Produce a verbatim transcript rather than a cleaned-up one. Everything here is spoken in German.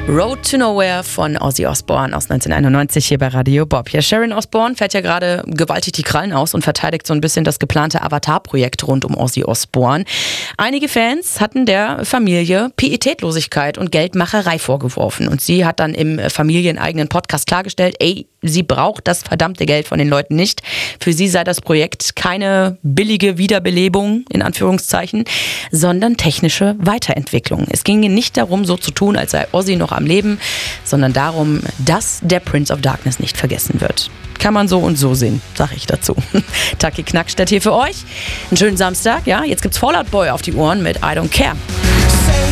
Road to Nowhere von Ozzy Osbourne aus neunzehnhunderteinundneunzig hier bei Radio Bob. Ja, Sharon Osbourne fährt ja gerade gewaltig die Krallen aus und verteidigt so ein bisschen das geplante Avatar-Projekt rund um Ozzy Osbourne. Einige Fans hatten der Familie Pietätlosigkeit und Geldmacherei vorgeworfen. Und sie hat dann im familieneigenen Podcast klargestellt, ey, sie braucht das verdammte Geld von den Leuten nicht. Für sie sei das Projekt keine billige Wiederbelebung, in Anführungszeichen, sondern technische Weiterentwicklung. Es ginge nicht darum, so zu tun, als sei Ozzy noch am Leben, sondern darum, dass der Prince of Darkness nicht vergessen wird. Kann man so und so sehen, sag ich dazu. Taki Knackstedt hier für euch. Einen schönen Samstag, ja. Jetzt gibt's Fall Out Boy auf die Ohren mit I Don't Care.